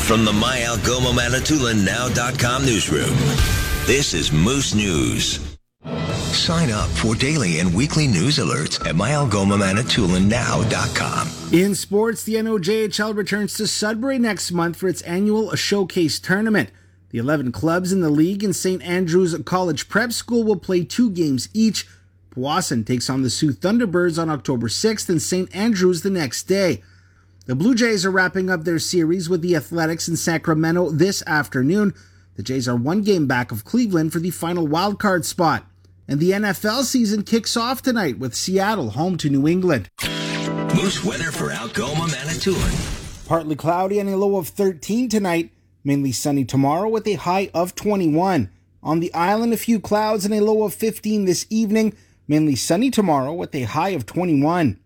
From the MyAlgomaManitoulin.Now.com newsroom, this is Moose News. Sign up for daily and weekly news alerts at MyAlgomaManitoulin.Now.com. In sports, the NOJHL returns to Sudbury next month for its annual showcase tournament. The 11 clubs in the league and St. Andrew's College Prep School will play 2 games each. Powassan takes on the Sioux Thunderbirds on October 6th and St. Andrews the next day. The Blue Jays are wrapping up their series with the Athletics in Sacramento this afternoon. The Jays are 1 game back of Cleveland for the final wildcard spot. And the NFL season kicks off tonight with Seattle home to New England. Moose weather for Algoma, Manitoulin. Partly cloudy and a low of 13 tonight. Mainly sunny tomorrow with a high of 21. On the island, a few clouds and a low of 15 this evening. Mainly sunny tomorrow with a high of 21.